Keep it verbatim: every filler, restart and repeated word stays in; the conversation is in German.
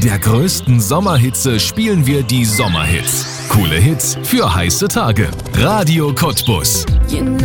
der größten Sommerhitze spielen wir die Sommerhits. Coole Hits für heiße Tage. Radio Cottbus.